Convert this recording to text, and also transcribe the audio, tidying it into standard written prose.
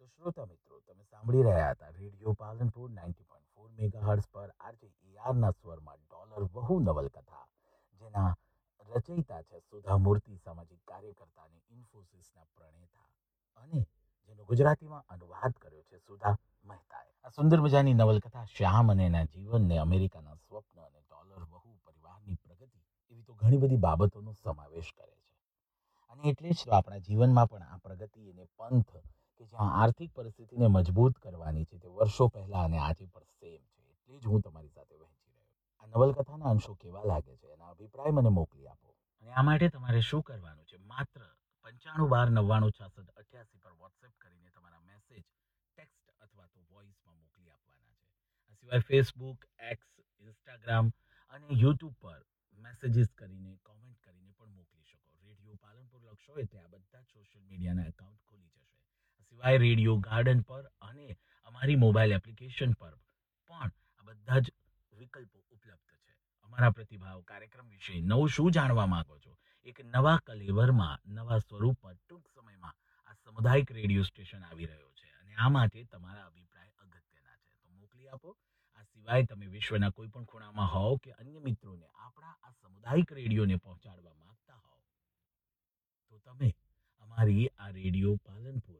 તો શ્રોતા મિત્રો, તમે સાંભળી રહ્યા હતા રેડિયો પાલનપુર 90.4 મેગાહર્ટ્ઝ પર આરજે એઆરના સ્વરમાં ડોલર વહુ નવલકથા, જેના રચયિતા છે સુધા મૂર્તિ, સામાજિક કાર્યકર્તા અને ઇન્ફોસિસના પ્રણેતા, અને જેનો ગુજરાતીમાં અનુવાદ કર્યો છે સુધા મહેતાએ. આ સુંદર મજાની નવલકથા શ્યામ અને એના જીવનને, અમેરિકાના સ્વપ્ન અને ડોલર વહુ પરિવારની પ્રગતિ, એવી તો ઘણી બધી બાબતોનો સમાવેશ કરે છે. અને એટલે જ તો આપણા જીવનમાં પણ આ પ્રગતિ અને પંથ, કે જ્યાં આર્થિક પરિસ્થિતિને મજબૂત કરવાની છે, તે વર્ષો પહેલા અને આજે પણ સેમ છે. એટલે જ હું તમારી સાથે વહેંચી રહ્યો. આ નવલકથાના અંશો કેવા લાગે છે, એના અભિપ્રાય મને મોકલી આપો. અને આ માટે તમારે શું કરવાનું છે? માત્ર 95 12 99 66 88 પર વોટ્સએપ કરીને તમારા મેસેજ, ટેક્સ્ટ અથવા તો વોઇસમાં મોકલી આપવાના છે. આ સિવાય ફેસબુક, એક્સ, ઇન્સ્ટાગ્રામ અને યુટ્યુબ પર મેસેજીસ કરીને, કોમેન્ટ કરીને પણ મોકલી શકો. રેડિયો પાલનપુર લખશો એટલે આ બધા જ સોશિયલ મીડિયાના એકાઉન્ટ ખુલી જશે. આ સિવાય રેડિયો ગાર્ડન પર અને અમારી મોબાઈલ એપ્લિકેશન પર પણ આ બધા જ વિકલ્પો ઉપલબ્ધ છે. અમારા પ્રતિભાવ કાર્યક્રમ વિશે નવું શું જાણવા માંગો છો? એક નવા કલેવરમાં, નવા સ્વરૂપમાં ટૂંક સમયમાં આ સામુદાયિક રેડિયો સ્ટેશન આવી રહ્યો છે, અને આ માટે તમારા અભિપ્રાય અગત્યના છે. તો મોકલી આપો. આ સિવાય તમે વિશ્વના કોઈ પણ ખૂણામાં હોવ કે અન્ય મિત્રોને આપણા આ સામુદાયિક રેડિયોને પહોંચાડવા માંગતા હોવ, તો તમે અમારી આ રેડિયો પાલનપુર